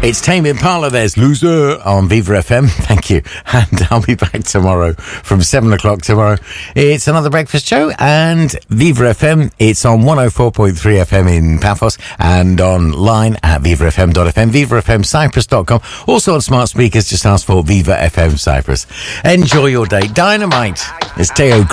It's Tame Impala, there's Loser on Viva FM. Thank you. And I'll be back tomorrow from 7 o'clock tomorrow. It's another breakfast show, and Viva FM, it's on 104.3 FM in Paphos and online at vivafm.fm, vivafmcyprus.com. Also on smart speakers, just ask for Viva FM Cyprus. Enjoy your day. Dynamite. It's Teo